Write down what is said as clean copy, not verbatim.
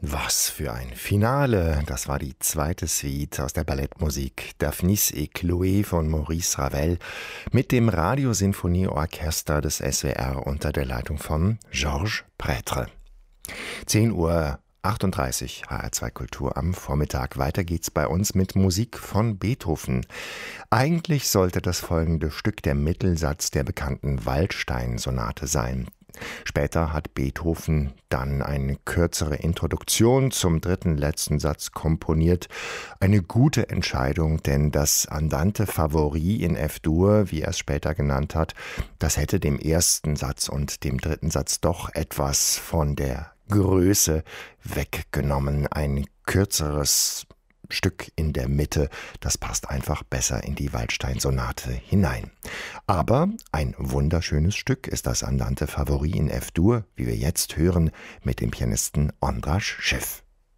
Was für ein Finale! Das war die zweite Suite aus der Ballettmusik Daphnis et Chloé von Maurice Ravel mit dem Radiosinfonieorchester des SWR unter der Leitung von Georges Prêtre. 10:38 Uhr HR2 Kultur am Vormittag. Weiter geht's bei uns mit Musik von Beethoven. Eigentlich sollte das folgende Stück der Mittelsatz der bekannten Waldstein-Sonate sein. Später hat Beethoven dann eine kürzere Introduktion zum dritten letzten Satz komponiert. Eine gute Entscheidung, denn das Andante Favori in F-Dur, wie er es später genannt hat, das hätte dem ersten Satz und dem dritten Satz doch etwas von der Größe weggenommen. Ein kürzeres Stück in der Mitte, das passt einfach besser in die Waldstein-Sonate hinein. Aber ein wunderschönes Stück ist das Andante Favori in F-Dur, wie wir jetzt hören, mit dem Pianisten Ondráš Šef.